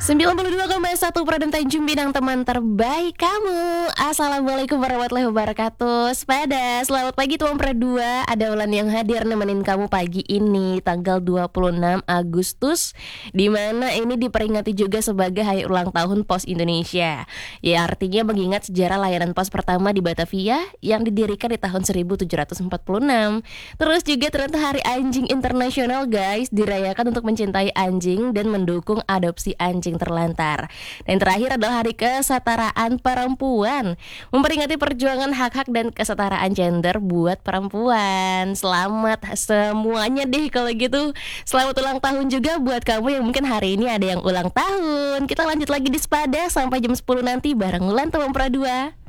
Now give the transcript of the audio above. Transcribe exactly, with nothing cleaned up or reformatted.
sembilan puluh dua koma satu Pradam Tanjung Pinang, teman terbaik kamu. Assalamualaikum warahmatullahi wabarakatuh. Sepeda, selamat pagi teman Pra dua. Ada Ulan yang hadir nemenin kamu pagi ini tanggal dua puluh enam Agustus, dimana ini diperingati juga sebagai hari ulang tahun Pos Indonesia. Ya artinya mengingat sejarah layanan pos pertama di Batavia yang didirikan di tahun seribu tujuh ratus empat puluh enam. Terus juga ternyata Hari Anjing Internasional guys, dirayakan untuk mencintai anjing dan mendukung adopsi anjing terlantar. Dan terakhir adalah Hari Kesetaraan Perempuan, memperingati perjuangan hak-hak dan kesetaraan gender buat perempuan. Selamat semuanya deh kalau gitu. Selamat ulang tahun juga buat kamu yang mungkin hari ini ada yang ulang tahun. Kita lanjut lagi di Sepada sampai jam sepuluh nanti bareng Ulan teman Pra dua.